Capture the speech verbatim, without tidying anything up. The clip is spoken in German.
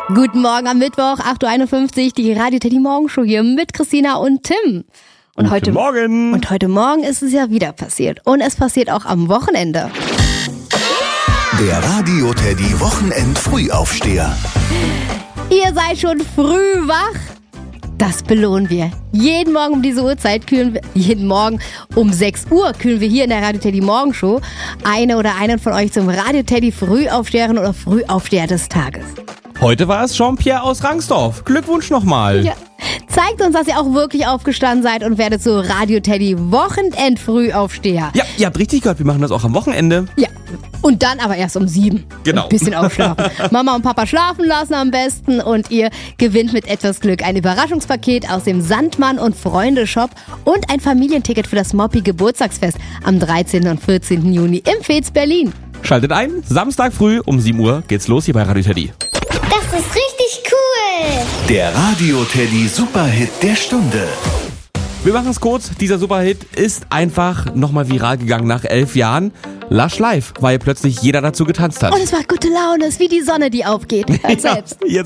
Guten Morgen am Mittwoch, acht Uhr einundfünfzig, die Radio Teddy Morgenshow hier mit Christina und Tim. Und Guten heute Morgen. Und heute Morgen ist es ja wieder passiert. Und es passiert auch am Wochenende. Der Radio Teddy Wochenend Frühaufsteher. Ihr seid schon früh wach. Das belohnen wir. Jeden Morgen um diese Uhrzeit kühlen wir, jeden Morgen um sechs Uhr kühlen wir hier in der Radio Teddy Morgenshow eine oder einen von euch zum Radio Teddy Frühaufsteherin oder Frühaufsteher des Tages. Heute war es Jean-Pierre aus Rangsdorf. Glückwunsch nochmal. Ja. Zeigt uns, dass ihr auch wirklich aufgestanden seid und werdet so Radio Teddy Wochenend Frühaufsteher. Ja, ihr habt richtig gehört, wir machen das auch am Wochenende. Ja, und dann aber erst um sieben. Genau. Ein bisschen aufschlafen. Mama und Papa schlafen lassen am besten und ihr gewinnt mit etwas Glück ein Überraschungspaket aus dem Sandmann und Freunde Shop und ein Familienticket für das Moppi Geburtstagsfest am dreizehnten und vierzehnten Juni im Fez Berlin. Schaltet ein, Samstag früh um sieben Uhr geht's los hier bei Radio Teddy. Das ist richtig cool. Der Radio Teddy Superhit der Stunde. Wir machen es kurz, dieser Superhit ist einfach nochmal viral gegangen nach elf Jahren. Lush Live, weil plötzlich jeder dazu getanzt hat. Und es macht gute Laune, es ist wie die Sonne, die aufgeht. Hört selbst. Jetzt